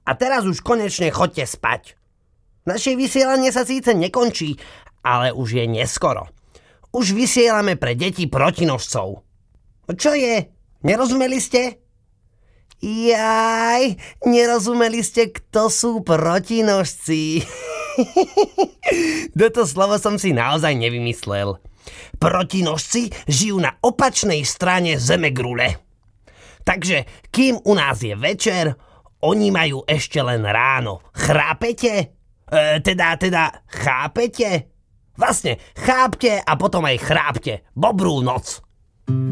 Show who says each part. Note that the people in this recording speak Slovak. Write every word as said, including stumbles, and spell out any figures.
Speaker 1: A teraz už konečne choďte spať. Naše vysielanie sa síce nekončí, ale už je neskoro. Už vysielame pre deti protinožcov. Čo je? Nerozumeli ste? Jaj, nerozumeli ste, kto sú protinožci. Toto slovo som si naozaj nevymyslel. Protinožci žijú na opačnej strane zemegrule. Takže kým u nás je večer, oni majú ešte len ráno. Chrápete? E, teda, teda, chápete? Vlastne, chápte a potom aj chrápte. Dobrú noc.